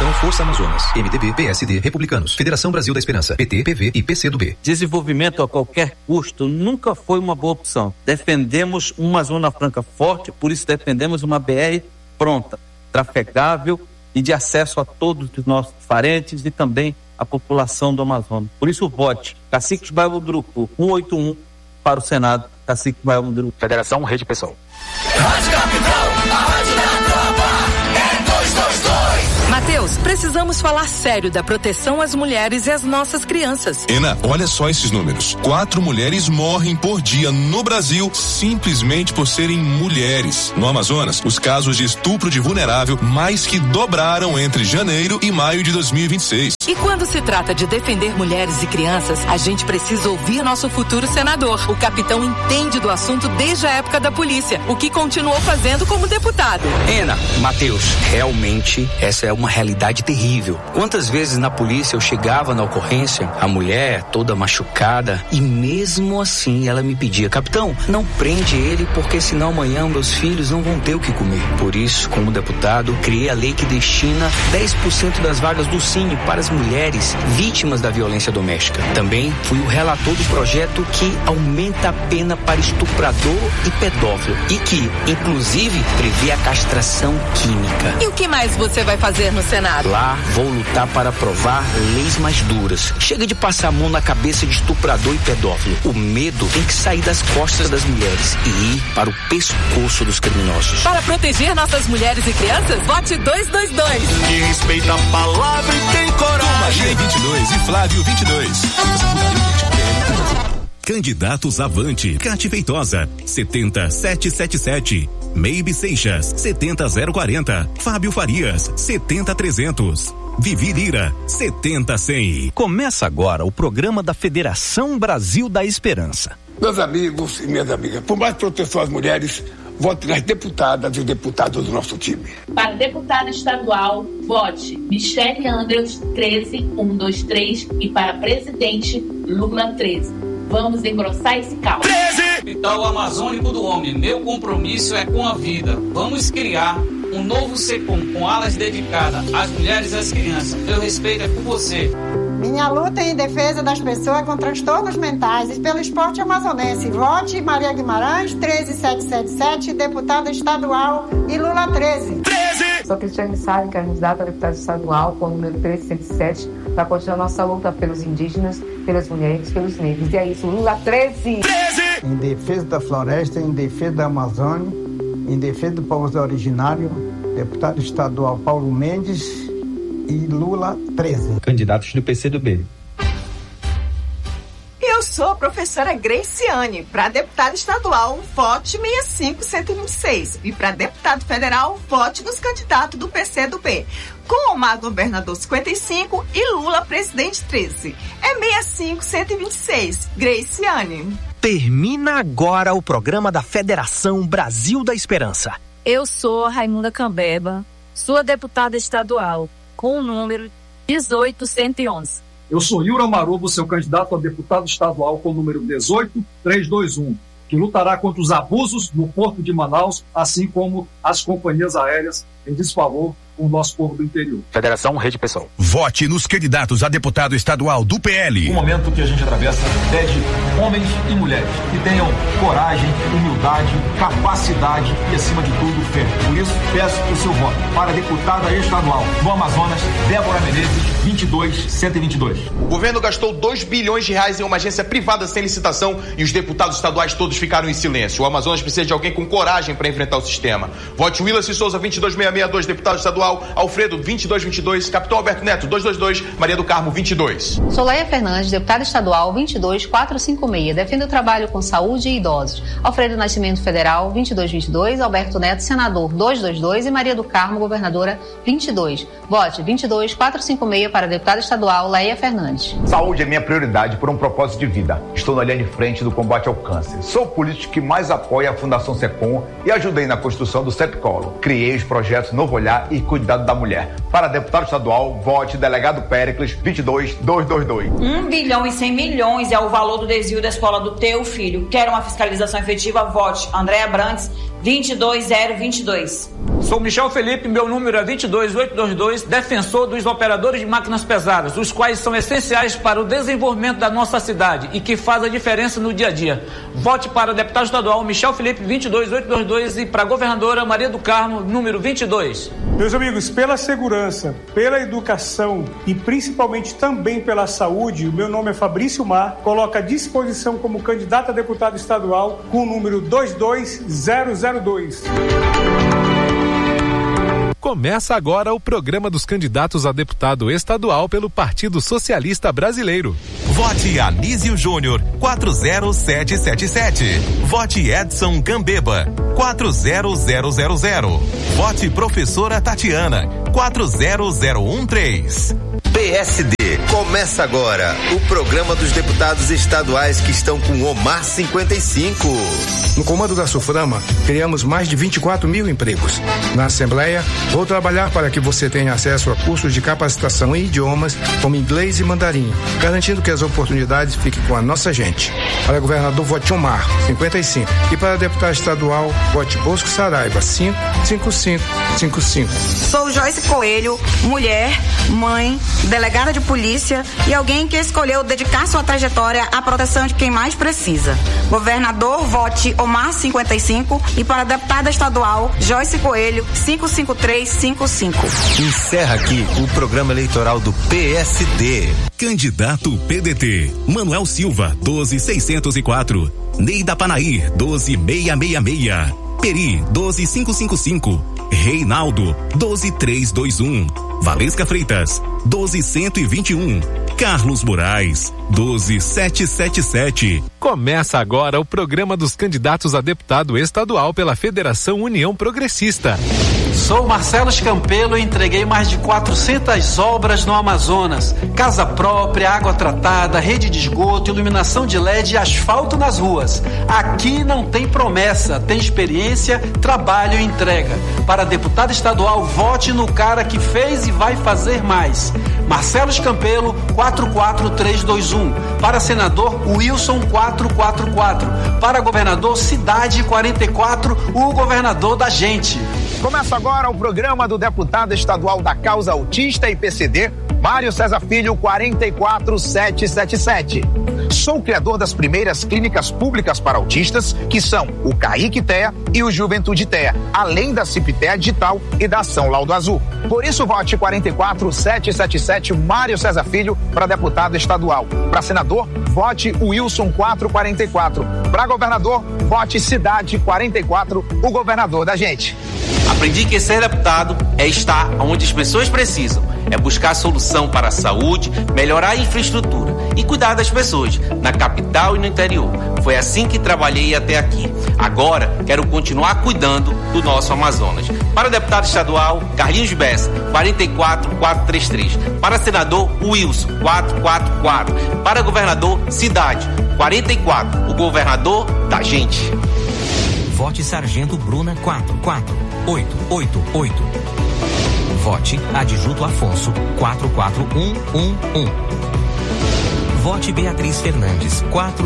Federação Força Amazonas, MDB, PSD, Republicanos, Federação Brasil da Esperança, PT, PV e PCdoB. Desenvolvimento a qualquer custo nunca foi uma boa opção. Defendemos uma Zona Franca forte, por isso defendemos uma BR pronta, trafegável e de acesso a todos os nossos parentes e também a população do Amazonas. Por isso, vote Caciques Baia Munduruku 181 para o Senado. Caciques Baia Munduruku. Federação Rede Pessoal. Rádio Capitão, a rádio da tropa é 222. Matheus, precisamos falar sério da proteção às mulheres e às nossas crianças. Ena, olha só esses números. 4 mulheres morrem por dia no Brasil simplesmente por serem mulheres. No Amazonas, os casos de estupro de vulnerável mais que dobraram entre janeiro e maio de 2026. E quando se trata de defender mulheres e crianças, a gente precisa ouvir nosso futuro senador. O capitão entende do assunto desde a época da polícia, o que continuou fazendo como deputado. Ena, Matheus, realmente essa é uma realidade terrível. Quantas vezes na polícia eu chegava na ocorrência, a mulher toda machucada, e mesmo assim ela me pedia: capitão, não prende ele porque senão amanhã meus filhos não vão ter o que comer. Por isso, como deputado, criei a lei que destina 10% das vagas do Cine para as mulheres vítimas da violência doméstica. Também fui o relator do projeto que aumenta a pena para estuprador e pedófilo e que, inclusive, prevê a castração química. E o que mais você vai fazer no Senado? Lá, vou lutar para aprovar leis mais duras. Chega de passar a mão na cabeça de estuprador e pedófilo. O medo tem que sair das costas das mulheres e ir para o pescoço dos criminosos. Para proteger nossas mulheres e crianças, vote 222. Que respeita a palavra e tem coragem. Maria 22 e Flávio 22. Candidatos Avante, Cate Feitosa, 70777. Maybe Seixas, 70040. Fábio Farias, 70300. Vivi Lira, 70100. Começa agora o programa da Federação Brasil da Esperança. Meus amigos e minhas amigas, por mais proteção às mulheres, vote nas deputadas e deputados do nosso time. Para deputada estadual, vote Michele Andrews 13123 e para presidente, Lula 13. Vamos engrossar esse caldo. 13! Capital Amazônico do Homem, meu compromisso é com a vida. Vamos criar um novo SECOM com alas dedicadas às mulheres e às crianças. Meu respeito é por você. Minha luta é em defesa das pessoas com transtornos mentais e pelo esporte amazonense. Vote Maria Guimarães 13777, deputada estadual, e Lula 13. 13! Sou Cristiane Salles, candidata a deputada estadual com o número 1307, para continuar nossa luta pelos indígenas, pelas mulheres, pelos negros. E é isso, Lula 13! 13! Em defesa da floresta, em defesa da Amazônia, em defesa do povo originário, deputado estadual Paulo Mendes e Lula 13. Candidatos do PCdoB. Eu sou a professora Graciane. Para deputada estadual, vote 65126. E para deputado federal, vote nos candidatos do PCdoB. Com Omar governador 55 e Lula presidente 13. É 65126. Graciane. Termina agora o programa da Federação Brasil da Esperança. Eu sou a Raimunda Cambeba, sua deputada estadual, com o número 18111. Eu sou Yura Marubo, seu candidato a deputado estadual com o número 18321, que lutará contra os abusos no Porto de Manaus, assim como as companhias aéreas em desfavor com o nosso povo do interior. Federação Rede Pessoal. Vote nos candidatos a deputado estadual do PL. O momento que a gente atravessa pede homens e mulheres que tenham coragem, humildade, capacidade e, acima de tudo, fé. Por isso, peço o seu voto para a deputada estadual do Amazonas, Débora Menezes, 22122. O governo gastou 2 bilhões de reais em uma agência privada sem licitação e os deputados estaduais todos ficaram em silêncio. O Amazonas precisa de alguém com coragem para enfrentar o sistema. Vote Willis Souza, 22662, deputado estadual. Alfredo, 2222. Capitão Alberto Neto, 222. Maria do Carmo, 22. Soleia Fernandes, deputada estadual, 22456. Defende o trabalho com saúde e idosos. Alfredo Nascimento, federal, 2222. Alberto Neto, senador, 222. E Maria do Carmo, governadora, 22. Vote 22456 para deputada estadual, Leia Fernandes. Saúde é minha prioridade por um propósito de vida. Estou na linha de frente do combate ao câncer. Sou o político que mais apoia a Fundação SECOM e ajudei na construção do CEPCOLO. Criei os projetos Novo Olhar e Cuidado da Mulher. Para deputado estadual, vote delegado Péricles, 22222. 1 bilhão e 100 milhões é o valor do desvio da escola do teu filho. Quer uma fiscalização efetiva? Vote Andréa Brandes, 22022. Sou Michel Felipe, meu número é 22822, defensor dos operadores de máquinas pesadas, os quais são essenciais para o desenvolvimento da nossa cidade e que faz a diferença no dia a dia. Vote para o deputado estadual Michel Felipe, 22822, e para a governadora Maria do Carmo, número 22. Meus amigos, pela segurança, pela educação e principalmente também pela saúde, o meu nome é Fabrício Mar, coloca à disposição como candidato a deputado estadual com o número 22002. Começa agora o programa dos candidatos a deputado estadual pelo Partido Socialista Brasileiro. Vote Anísio Júnior, 40777. Vote Edson Gambeba, 40000. Vote Professora Tatiana, 40013. PSD. Começa agora o programa dos deputados estaduais que estão com Omar 55. No comando da Suframa, criamos mais de 24 mil empregos. Na Assembleia, vou trabalhar para que você tenha acesso a cursos de capacitação em idiomas como inglês e mandarim, garantindo que as oportunidades fiquem com a nossa gente. Para governador, vote Omar 55. E para deputado estadual, vote Bosco Saraiva 55555. Sou Joyce Coelho, mulher, mãe, delegada de polícia e alguém que escolheu dedicar sua trajetória à proteção de quem mais precisa. Governador, vote Omar 55 e para deputada estadual, Joyce Coelho 55355. Encerra aqui o programa eleitoral do PSD. Candidato PDT, Manuel Silva, 12604. Neida Panair, 12666. Peri, 12555. Reinaldo, 12321. Valesca Freitas, 12121. Carlos Moraes, 12777. Começa agora o programa dos candidatos a deputado estadual pela Federação União Progressista. Sou Marcelo Scampelo e entreguei mais de 400 obras no Amazonas. Casa própria, água tratada, rede de esgoto, iluminação de LED e asfalto nas ruas. Aqui não tem promessa, tem experiência, trabalho e entrega. Para deputado estadual, vote no cara que fez e vai fazer mais. Marcelo Scampelo, 44321. Para senador, Wilson 444. Para governador, Cidade 44, o governador da gente. Começa agora o programa do deputado estadual da Causa Autista e PCD, Mário César Filho, 44777. Sou o criador das primeiras clínicas públicas para autistas, que são o Kaique TEA e o Juventude TEA, além da CIP-TEA Digital e da Ação Laudo Azul. Por isso, vote 44777 Mário César Filho para deputado estadual. Para senador, vote Wilson 444. Para governador, vote Cidade 44, o governador da gente. Aprendi que ser deputado é estar onde as pessoas precisam, é buscar solução para a saúde, melhorar a infraestrutura e cuidar das pessoas, na capital e no interior. Foi assim que trabalhei até aqui. Agora, quero continuar cuidando do nosso Amazonas. Para deputado estadual, Carlinhos Bessa, 44433. Para senador, Wilson, 444. Para governador, Cidade, 44. O governador da gente. Vote Sargento Bruna 44888. Vote Adjuto Afonso 44111. Vote Beatriz Fernandes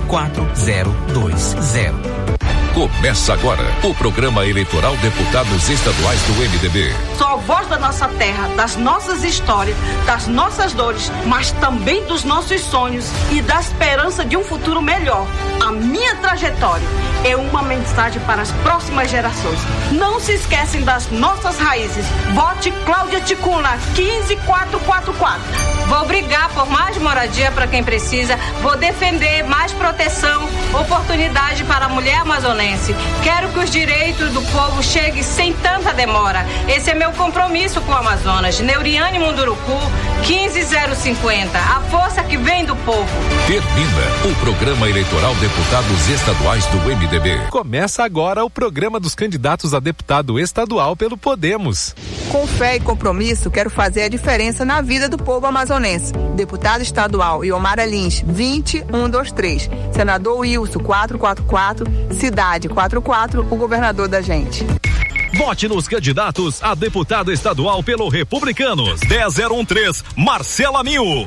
44020. Começa agora o programa eleitoral Deputados Estaduais do MDB. Sou a voz da nossa terra, das nossas histórias, das nossas dores, mas também dos nossos sonhos e da esperança de um futuro melhor. A minha trajetória é uma mensagem para as próximas gerações. Não se esquecem das nossas raízes. Vote Cláudia Ticuna 15444. Vou brigar por mais moradia para quem precisa. Vou defender mais proteção, oportunidade para a mulher amazonense. Quero que os direitos do povo cheguem sem tanta demora. Esse é meu compromisso com o Amazonas. Neuriane Munduruku, 15050. A força que vem do povo. Termina o programa eleitoral Deputados Estaduais do MDB. Começa agora o programa dos candidatos a deputado estadual pelo Podemos. Com fé e compromisso, quero fazer a diferença na vida do povo amazonense. Deputado estadual Iomara Lins, 20123. Senador Wilson, 444. Cidade 44, o governador da gente. Vote nos candidatos a deputado estadual pelo Republicanos. 10013, Marcela Mil.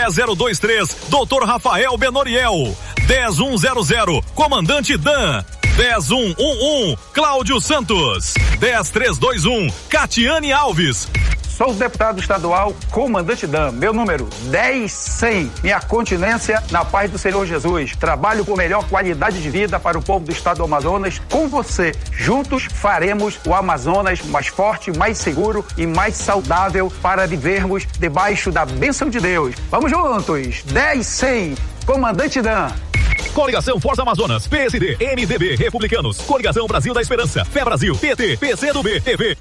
10023, Dr. Rafael Benoriel. 10100, Comandante Dan. 10111, Cláudio Santos. 10321, Catiane Alves. Sou o deputado estadual Comandante Dan, meu número 10100. Minha continência na paz do Senhor Jesus. Trabalho por melhor qualidade de vida para o povo do estado do Amazonas. Com você, juntos faremos o Amazonas mais forte, mais seguro e mais saudável para vivermos debaixo da bênção de Deus. Vamos juntos, 10100, Comandante Dan. Coligação Força Amazonas, PSD, MDB, Republicanos, Coligação Brasil da Esperança, Fé Brasil, PT, PCdoB, TV.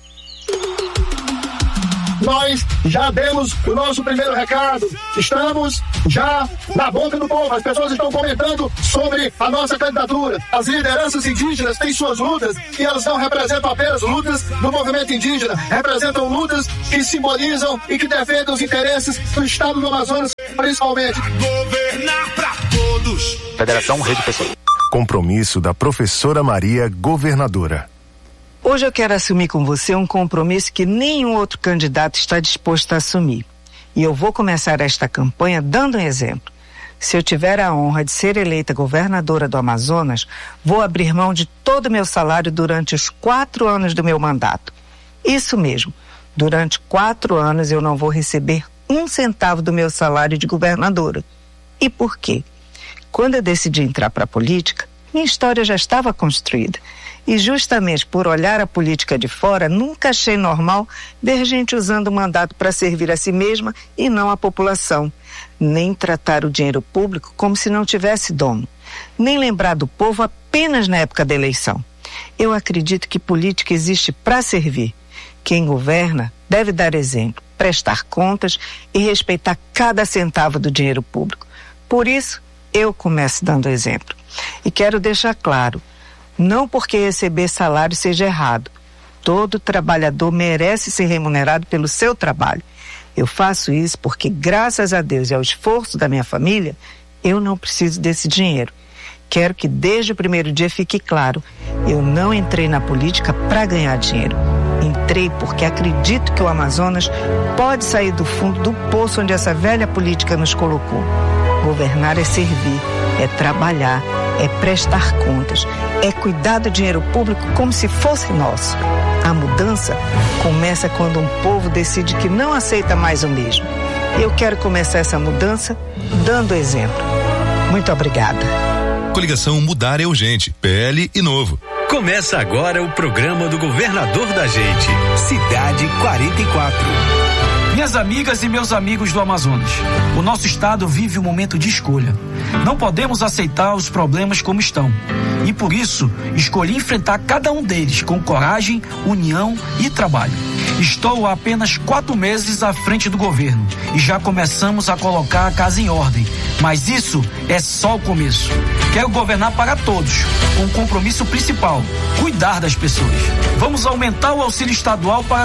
Nós já demos o nosso primeiro recado, estamos já na boca do povo, as pessoas estão comentando sobre a nossa candidatura. As lideranças indígenas têm suas lutas e elas não representam apenas lutas do movimento indígena, representam lutas que simbolizam e que defendem os interesses do estado do Amazonas, principalmente. Governar pra todos. Federação Rede Pessoa. Compromisso da professora Maria, governadora. Hoje eu quero assumir com você um compromisso que nenhum outro candidato está disposto a assumir. E eu vou começar esta campanha dando um exemplo. Se eu tiver a honra de ser eleita governadora do Amazonas, vou abrir mão de todo o meu salário durante os 4 anos do meu mandato. Isso mesmo, durante 4 anos eu não vou receber 1 centavo do meu salário de governadora. E por quê? Quando eu decidi entrar para a política, minha história já estava construída. E justamente por olhar a política de fora, nunca achei normal ver gente usando o mandato para servir a si mesma e não a população. Nem tratar o dinheiro público como se não tivesse dono. Nem lembrar do povo apenas na época da eleição. Eu acredito que política existe para servir. Quem governa deve dar exemplo, prestar contas e respeitar cada centavo do dinheiro público. Por isso, eu começo dando exemplo. E quero deixar claro, não porque receber salário seja errado. Todo trabalhador merece ser remunerado pelo seu trabalho. Eu faço isso porque, graças a Deus e ao esforço da minha família, eu não preciso desse dinheiro. Quero que desde o primeiro dia fique claro, eu não entrei na política para ganhar dinheiro. Entrei porque acredito que o Amazonas pode sair do fundo do poço onde essa velha política nos colocou. Governar é servir, é trabalhar, é prestar contas, é cuidar do dinheiro público como se fosse nosso. A mudança começa quando um povo decide que não aceita mais o mesmo. Eu quero começar essa mudança dando exemplo. Muito obrigada. Coligação Mudar é Urgente, PL e Novo. Começa agora o programa do governador da gente, Cidade 44. Minhas amigas e meus amigos do Amazonas, o nosso estado vive um momento de escolha. Não podemos aceitar os problemas como estão. E por isso, escolhi enfrentar cada um deles com coragem, união e trabalho. Estou há apenas 4 meses à frente do governo e já começamos a colocar a casa em ordem. Mas isso é só o começo. Quero governar para todos, com o compromisso principal, cuidar das pessoas. Vamos aumentar o auxílio estadual para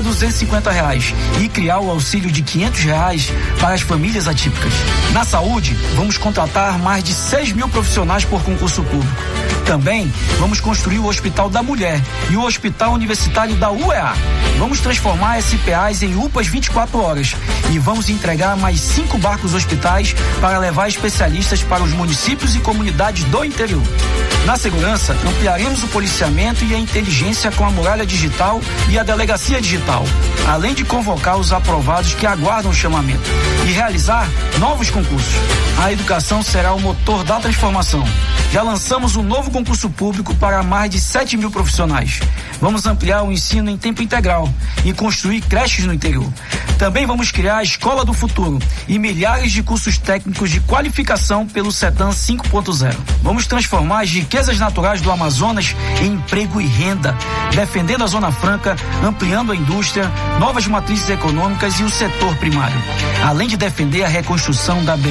R$250 e criar o auxílio de R$500 para as famílias atípicas. Na saúde, vamos contratar mais de 6 mil profissionais por concurso público. Também vamos construir o Hospital da Mulher e o Hospital Universitário da UEA. Vamos transformar SPAs em UPAs 24 horas e vamos entregar mais 5 barcos hospitais para levar especialistas para os municípios e comunidades do interior. Na segurança, ampliaremos o policiamento e a inteligência com a muralha digital e a delegacia digital, além de convocar os aprovados que aguardam o chamamento e realizar novos concursos. A educação será o motor da transformação. Já lançamos um novo concurso público para mais de 7 mil profissionais. Vamos ampliar o ensino em tempo integral e construir creches no interior. Também vamos criar a Escola do Futuro e milhares de cursos técnicos de qualificação pelo CETAM 5.0. Vamos transformar as riquezas naturais do Amazonas em emprego e renda, defendendo a Zona Franca, ampliando a indústria, novas matrizes econômicas e o setor primário, além de defender a reconstrução da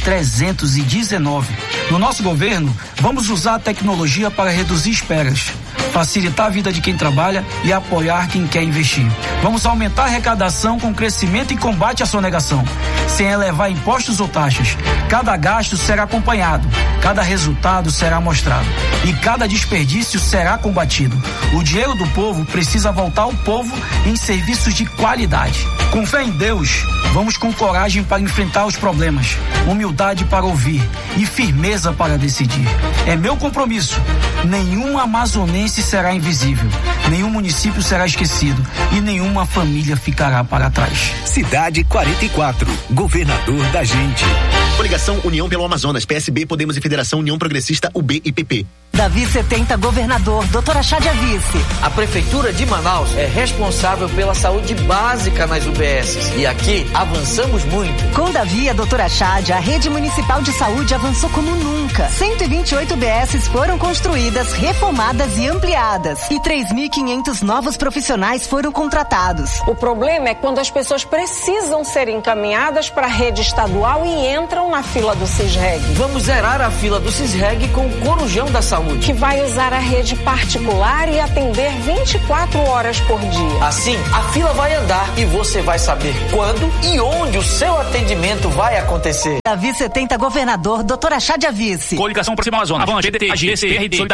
BR-319. No nosso governo, vamos usar a tecnologia para reduzir esperas, facilitar a vida de quem trabalha e apoiar quem quer investir. Vamos aumentar a arrecadação com crescimento e combate à sonegação, sem elevar impostos ou taxas. Cada gasto será acompanhado, cada resultado será mostrado e cada desperdício será combatido. O dinheiro do povo precisa voltar ao povo em serviços de qualidade. Com fé em Deus, vamos com coragem para enfrentar os problemas, humildade para ouvir e firmeza para decidir. É meu compromisso. Nenhum amazonense será invisível, nenhum município será esquecido e nenhuma família ficará para trás. Cidade 44, governador da gente. Coligação União pelo Amazonas, PSB, Podemos e Federação União Progressista, UB e PP. Davi 70, governador, doutora Chádia Vice. A Prefeitura de Manaus é responsável pela saúde básica nas UBSs e aqui avançamos muito. Com Davi e a doutora Chádia, a rede municipal de saúde avançou como nunca. 128 UBSs foram construídas, reformadas e ampliadas e 3.500 novos profissionais foram contratados. O problema é quando as pessoas precisam ser encaminhadas para a rede estadual e entram na fila do CISREG. Vamos zerar a fila do CISREG com o Corujão da Saúde, que vai usar a rede particular e atender 24 horas por dia. Assim, a fila vai andar e você vai saber quando e onde o seu atendimento vai acontecer. Davi 70, governador, doutora Chádia Vice. Coligação Próxima Amazonas. Avante, PDT, AGS, PRD, Solidariedade.